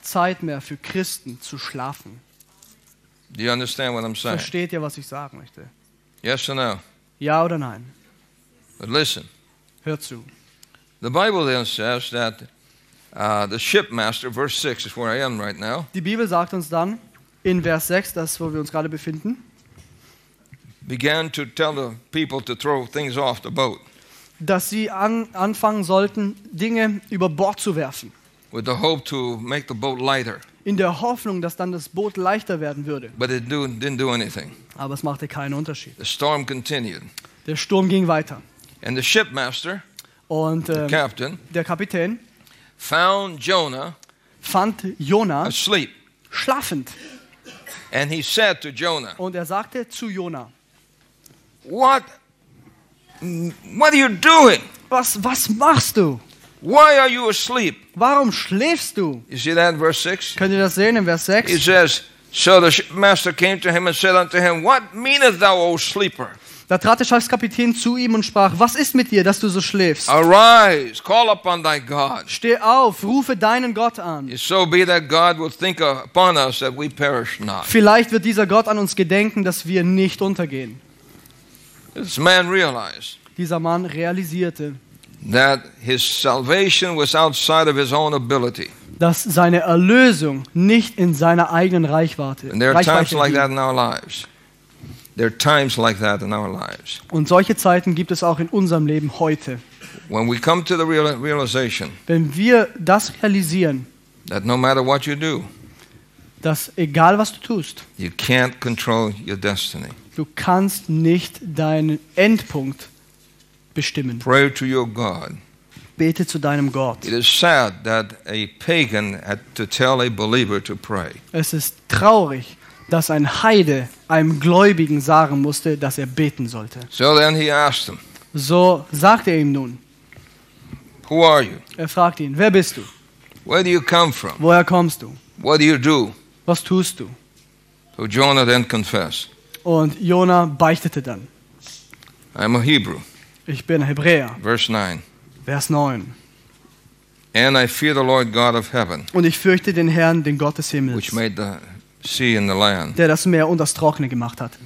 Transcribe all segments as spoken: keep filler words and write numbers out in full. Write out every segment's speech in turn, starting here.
Zeit mehr für Christen zu schlafen. Do you understand what I'm saying? Versteht ihr, was ich sagen möchte? Yes or no? Ja oder nein? But listen, Hört zu. the Bible then says that uh, the shipmaster, verse six is where I am right now, Die Bibel sagt uns dann in Vers sechs, das wo wir uns gerade befinden, began to tell the people to throw things off the boat dass sie an, anfangen sollten, Dinge über Bord zu werfen. with the hope to make the boat lighter. In der Hoffnung, dass dann das Boot leichter werden würde. But it do, didn't do anything. Aber es machte keinen Unterschied. The storm continued. Der Sturm ging weiter. And the shipmaster, Und the ähm, captain, der Kapitän found Jonah fand Jona asleep. schlafend. And he said to Jonah, Und er sagte zu Jona, What, what are you doing? was, was machst du? Why are you asleep? Warum schläfst du? You see that in verse six? Könnt ihr das sehen in Vers He sechs? says, So the shipmaster came to him and said unto him, What meanest thou, O sleeper? Da trat der Schiffskapitän zu ihm und sprach, was ist mit dir, dass du so schläfst? Arise, call upon thy God. Steh auf, rufe deinen Gott an. If so be that God will think upon us that we perish not. Vielleicht wird dieser Gott an uns gedenken, dass wir nicht untergehen. This man realized Dieser Mann realisierte, that his salvation was outside of his own ability. dass seine Erlösung nicht in seiner eigenen Reichweite, And there are times Reichweite like that liegt. in our lives. There are times like that in our lives. Und solche Zeiten gibt es auch in unserem Leben heute. When we come to the real, realization Wenn wir das realisieren, that no matter what you do, dass egal was du tust, you can't control your destiny. du kannst nicht deinen Endpunkt bestimmen. Pray to your God. Bete zu deinem Gott. It is sad that a pagan had to tell a believer to pray. Es ist traurig, dass ein Heide einem Gläubigen sagen musste, dass er beten sollte. So then he asked him, So sagte er ihm nun, Who are you? er fragte ihn, wer bist du? Where do you come from? Woher kommst du? What do you do? Was tust du? So Jonah then confessed, Und Jona beichtete dann, I'm a Hebrew. ich bin Hebräer. Verse nine. Vers neun. And I fear the Lord God of heaven, Und ich fürchte den Herrn, den Gott des Himmels, which made the sea and the land. der das Meer und das Trockene gemacht hat.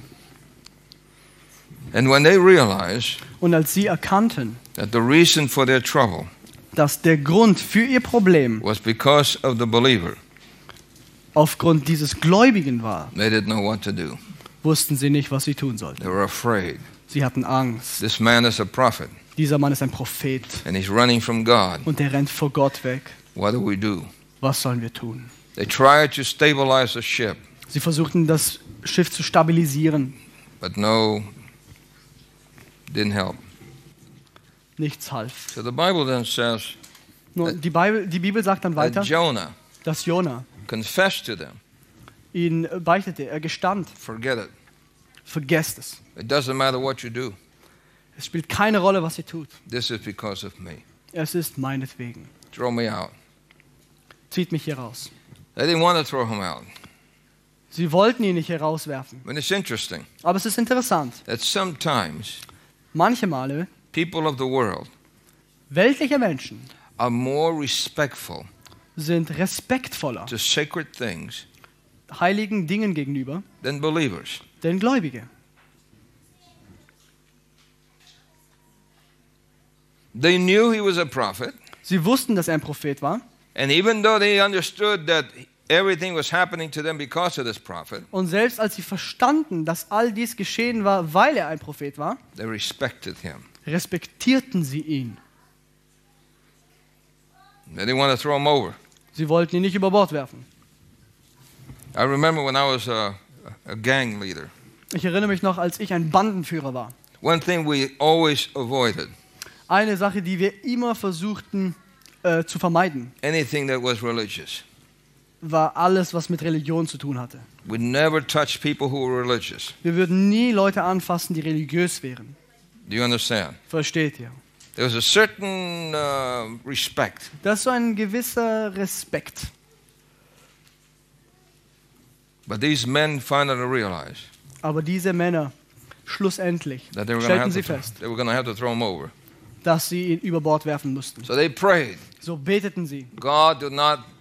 And when they realized Und als sie erkannten, that the reason for their trouble dass der Grund für ihr Problem was because of the believer, aufgrund dieses Gläubigen war, they didn't know what to do. wussten sie nicht, was sie tun sollten. They were afraid. Sie hatten Angst. This man is a prophet, Dieser Mann ist ein Prophet and he's running from God. und der rennt vor Gott weg. What do we do? Was sollen wir tun? They tried to stabilize the ship, Sie versuchten, das Schiff zu stabilisieren. but no, didn't help. Nichts half. So the Bible then says Nun, die, Bibel, die Bibel sagt dann weiter, that Jonah dass Jona confessed to them, ihn beichtete. Er gestand, forget it. vergesst es. It doesn't matter what you do. Es spielt keine Rolle, was ihr tut. This is because of me. Es ist meinetwegen. Throw me out. Zieht mich hier raus. They didn't want to throw him out. Sie wollten ihn nicht herauswerfen. But it's interesting Aber es ist interessant. that sometimes Manche Male, people of the world weltliche Menschen are more respectful sind respektvoller to sacred things heiligen Dingen gegenüber, than believers. denn Gläubige. They knew he was a prophet, Sie wussten, dass er ein Prophet war. and even though they understood that everything was happening to them because of this prophet, Und selbst als sie verstanden, dass all dies geschehen war, weil er ein Prophet war, they respected him. respektierten sie ihn. They didn't want to throw him over. Sie wollten ihn nicht über Bord werfen. I remember when I was a, a gang leader, Ich erinnere mich noch, als ich ein Bandenführer war. one thing we always avoided, Eine Sache, die wir immer versuchten äh, zu vermeiden, anything that was religious. war alles, was mit Religion zu tun hatte. We never touched people who were religious. Wir würden nie Leute anfassen, die religiös wären. Do you understand? Versteht ihr? There was a certain uh, respect. Das ist so ein gewisser Respekt. But these men finally realized Aber diese Männer, schlussendlich, that they were going stellten to sie have to, fest, they were going to have to throw him over. dass sie ihn über Bord werfen mussten. So they prayed, So beteten sie. God, do not